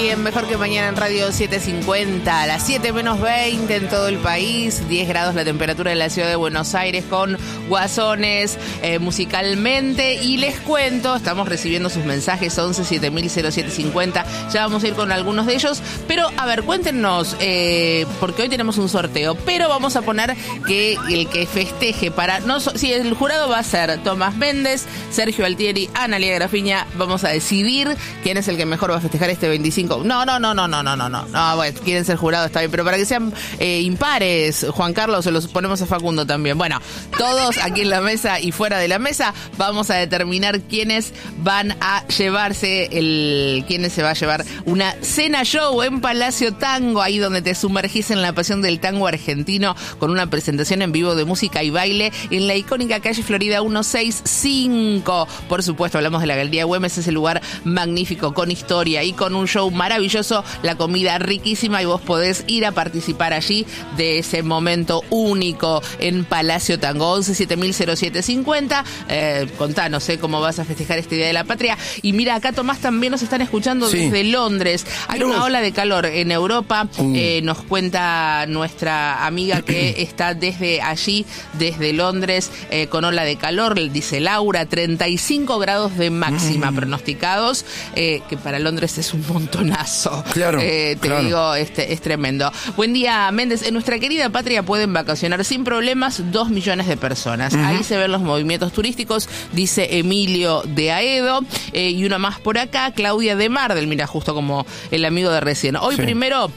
aquí en Mejor que Mañana en Radio 750, a las 7 menos 20 en todo el país, 10 grados la temperatura en la ciudad de Buenos Aires con Guasones musicalmente. Y les cuento, estamos recibiendo sus mensajes 11 7000 0750, ya vamos a ir con algunos de ellos, pero a ver, cuéntenos, porque hoy tenemos un sorteo, pero vamos a poner que el que festeje si el jurado va a ser Tomás Méndez, Sergio Altieri, Analia Grafiña, vamos a decidir quién es el que mejor va a festejar este 25. No, bueno, quieren ser jurado, está bien, pero para que sean impares, Juan Carlos, se los ponemos a Facundo también. Bueno, todos aquí en la mesa y fuera de la mesa vamos a determinar quiénes van a llevarse quiénes se va a llevar una cena show en Palacio Tango, ahí donde te sumergís en la pasión del tango argentino con una presentación en vivo de música y baile en la icónica calle Florida 165. Por supuesto, hablamos de la Galería Güemes, ese lugar magnífico, con historia y con un show maravilloso, la comida riquísima, y vos podés ir a participar allí de ese momento único en Palacio Tango. 11 7000 0750. Contanos cómo vas a festejar este Día de la Patria. Y mira, acá Tomás también nos están escuchando desde Londres. Hay una ola de calor en Europa. Nos cuenta nuestra amiga que está desde allí, desde Londres, con ola de calor, dice Laura, 35 grados de máxima pronosticados, que para Londres es un montonazo. Claro, digo, es tremendo. Buen día, Méndez. En nuestra querida patria pueden vacacionar sin problemas 2 millones de personas. Ahí se ven los movimientos turísticos, dice Emilio de Aedo. Y una más por acá, Claudia de Mardel, mira, justo como el amigo de recién. Hoy primero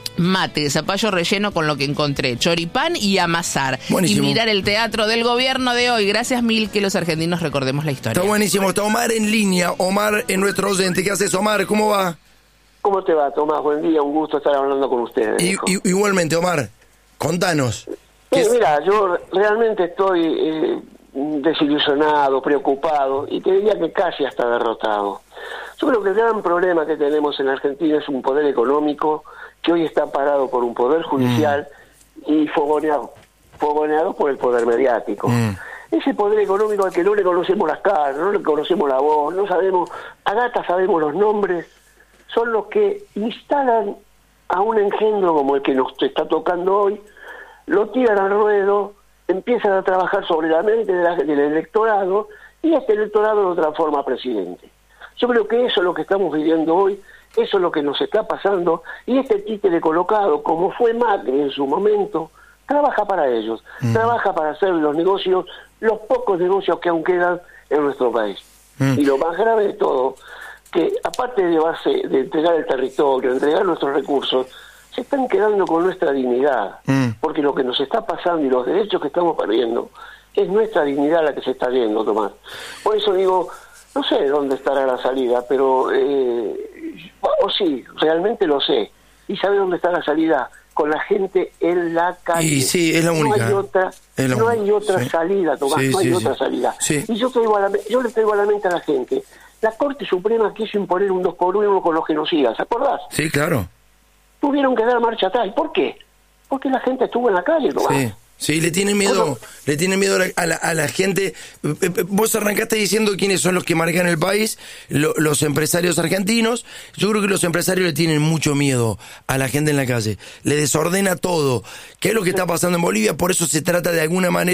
mate, zapallo relleno con lo que encontré, choripán y amasar. Buenísimo. Y mirar el teatro del gobierno de hoy. Gracias mil que los argentinos recordemos la historia. Está buenísimo. Está Omar en línea. Omar es nuestro oyente. ¿Qué haces, Omar? ¿Cómo va? ¿Cómo te va, Tomás? Buen día, un gusto estar hablando con ustedes. Igualmente, Omar. Contanos. Mira, yo realmente estoy desilusionado, preocupado, y te diría que casi hasta derrotado. Yo creo que el gran problema que tenemos en Argentina es un poder económico que hoy está parado por un poder judicial y fogoneado por el poder mediático. Ese poder económico al que no le conocemos las caras, no le conocemos la voz, no sabemos, a gata sabemos los nombres, son los que instalan a un engendro como el que nos está tocando hoy, lo tiran al ruedo, empiezan a trabajar sobre la mente del electorado, y este electorado lo transforma a presidente. Yo creo que eso es lo que estamos viviendo hoy, eso es lo que nos está pasando, y este títere colocado, como fue Macri en su momento, trabaja para ellos, trabaja para hacer los negocios, los pocos negocios que aún quedan en nuestro país. Y lo más grave de todo, que aparte de entregar el territorio, entregar nuestros recursos, se están quedando con nuestra dignidad, porque lo que nos está pasando y los derechos que estamos perdiendo, es nuestra dignidad la que se está yendo, Tomás. Por eso digo, no sé dónde estará la salida, pero sí, realmente lo sé. ¿Y sabe dónde está la salida? Con la gente en la calle. Y sí, es la única. No hay otra salida, Tomás, no hay otra salida. Y yo le traigo a la mente a la gente, la Corte Suprema quiso imponer un 2x1 con los genocidas, ¿se acordás? Sí, claro. Tuvieron que dar marcha atrás. ¿Por qué? Porque la gente estuvo en la calle, Tomás. Sí, le tienen miedo, a la gente. Vos arrancaste diciendo quiénes son los que manejan el país, los empresarios argentinos. Yo creo que los empresarios le tienen mucho miedo a la gente en la calle. Le desordena todo. ¿Qué es lo que está pasando en Bolivia? Por eso se trata de alguna manera